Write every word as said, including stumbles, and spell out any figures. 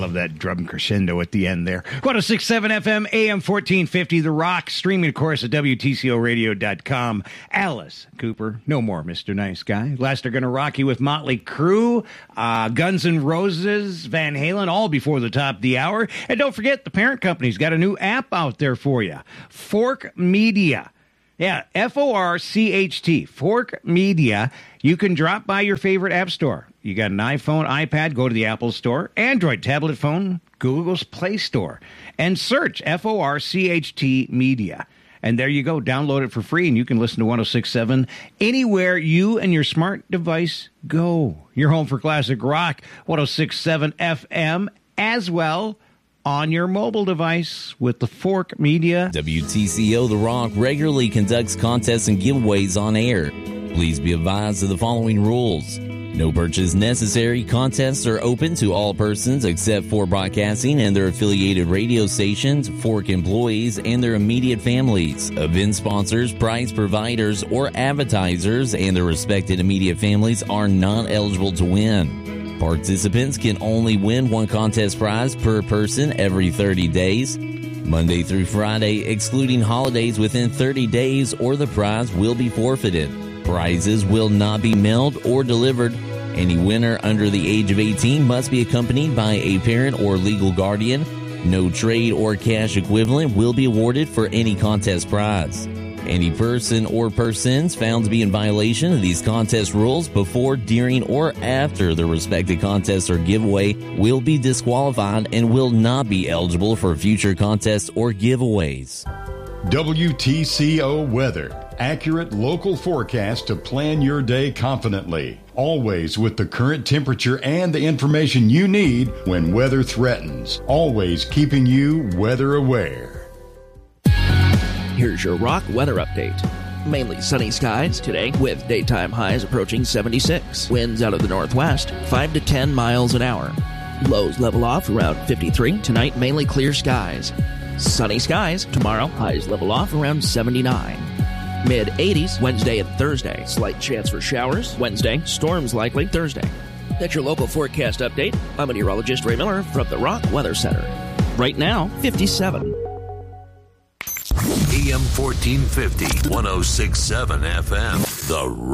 love that drum crescendo at the end there. one oh six point seven F M, A M fourteen fifty, The Rock, streaming, of course, at W T C O radio dot com. Alice Cooper, no more Mister Nice Guy. Last are going to rock you with Motley Crue, uh, Guns N' Roses, Van Halen, all before the top of the hour. And don't forget, the parent company's got a new app out there for you, Fork Media. Yeah, F O R C H T, Fork Media. You can drop by your favorite app store. You got an iPhone, iPad, go to the Apple Store, Android tablet phone, Google's Play Store, and search F O R C H T Media. And there you go. Download it for free, and you can listen to one oh six point seven anywhere you and your smart device go. You're home for classic rock, one oh six point seven F M, as well on your mobile device with the Fork Media. W T C O The Rock regularly conducts contests and giveaways on air. Please be advised of the following rules. No purchase necessary. Contests are open to all persons except for broadcasting and their affiliated radio stations, Fork employees, and their immediate families. Event sponsors, prize providers, or advertisers and their respected immediate families are not eligible to win. Participants can only win one contest prize per person every thirty days, Monday through Friday, excluding holidays within thirty days, or the prize will be forfeited. Prizes will not be mailed or delivered. Any winner under the age of eighteen must be accompanied by a parent or legal guardian. No trade or cash equivalent will be awarded for any contest prize. Any person or persons found to be in violation of these contest rules before, during, or after the respective contest or giveaway will be disqualified and will not be eligible for future contests or giveaways. W T C O Weather. Accurate local forecast to plan your day confidently. Always with the current temperature and the information you need when weather threatens. Always keeping you weather aware. Here's your Rock weather update. Mainly sunny skies today with daytime highs approaching seventy-six. Winds out of the northwest, five to ten miles an hour. Lows level off around fifty-three. Tonight, mainly clear skies. Sunny skies. Tomorrow, highs level off around seventy-nine. Mid eighties Wednesday and Thursday. Slight chance for showers. Wednesday, storms likely. Thursday. That's your local forecast update. I'm meteorologist Ray Miller from the Rock Weather Center. Right now, fifty-seven. A M fourteen fifty, one oh six point seven F M, The